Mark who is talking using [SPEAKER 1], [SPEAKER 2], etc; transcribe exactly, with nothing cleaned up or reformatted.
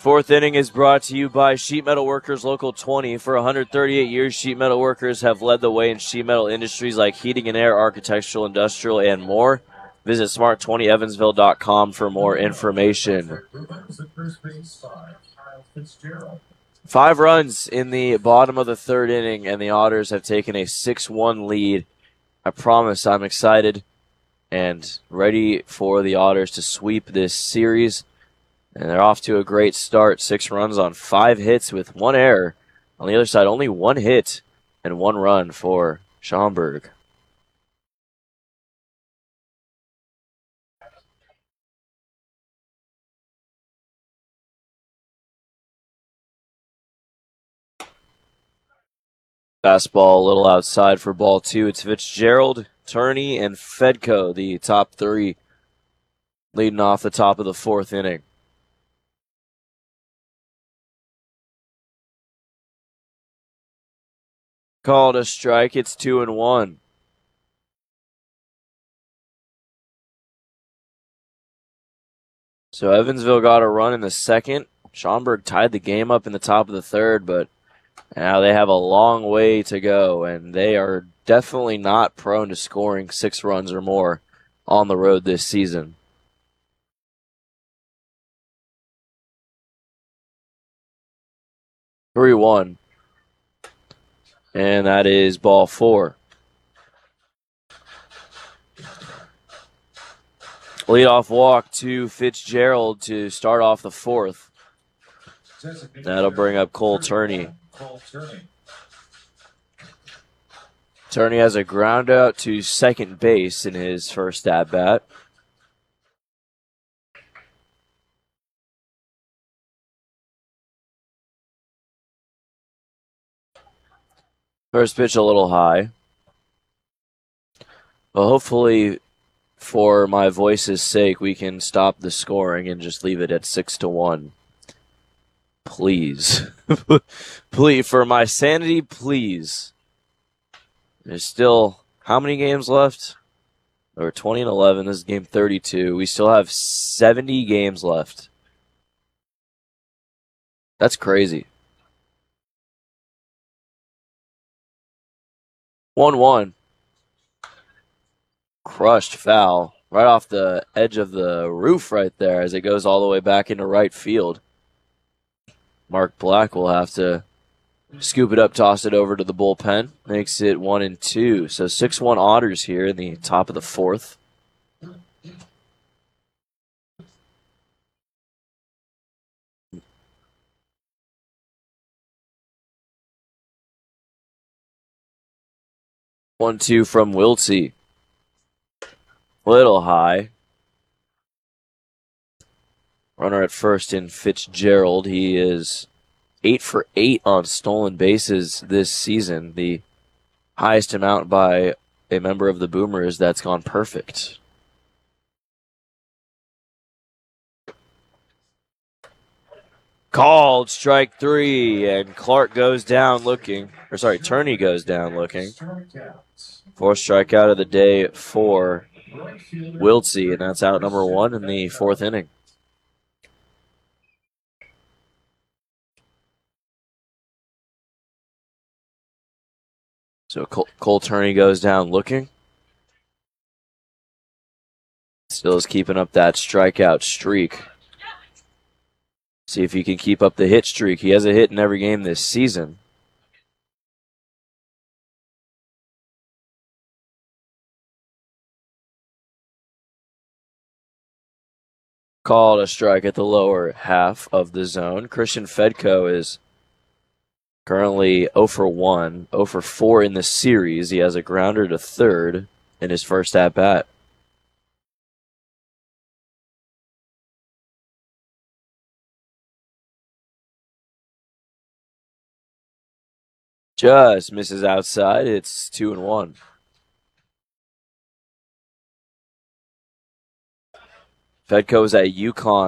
[SPEAKER 1] Fourth inning is brought to you by Sheet Metal Workers Local twenty. For one hundred thirty-eight years, Sheet Metal Workers have led the way in sheet metal industries like heating and air, architectural, industrial, and more. Visit smart twenty evansville dot com for more information. Five runs in the bottom of the third inning, and the Otters have taken a six one lead. I promise I'm excited and ready for the Otters to sweep this series. And they're off to a great start. Six runs on five hits with one error. On the other side, only one hit and one run for Schaumburg. Fastball a little outside for ball two. It's Fitzgerald, Turney, and Fedko, the top three, leading off the top of the fourth inning. Called a strike. It's two and one. So Evansville got a run in the second. Schaumburg tied the game up in the top of the third, but now they have a long way to go, and they are definitely not prone to scoring six runs or more on the road this season. three one. And that is ball four. Leadoff walk to Fitzgerald to start off the fourth. That'll bring up Cole Turney. Turney has a ground out to second base in his first at-bat. First pitch a little high. But hopefully, for my voice's sake, we can stop the scoring and just leave it at six to one. Please. Please, for my sanity, please. There's still how many games left? Or twenty and eleven. This is game thirty-two. We still have seventy games left. That's crazy. one one. Crushed foul right off the edge of the roof right there as it goes all the way back into right field. Mark Black will have to scoop it up, toss it over to the bullpen. Makes it one and two. So six one Otters here in the top of the fourth. one two from Wiltsey. Little high. Runner at first in Fitzgerald. He is eight for eight on stolen bases this season. The highest amount by a member of the Boomers that's gone perfect. Called strike three, and Clark goes down looking. Or sorry, Turney goes down looking. Fourth strikeout of the day for Wiltsey, and that's out number one in the fourth inning. So Cole, Cole Turney goes down looking. Still is keeping up that strikeout streak. See if he can keep up the hit streak. He has a hit in every game this season. Called a strike at the lower half of the zone. Christian Fedko is currently oh for one, oh for four in the series. He has a grounder to third in his first at-bat. Just misses outside. It's two and one. Fedko is at UConn.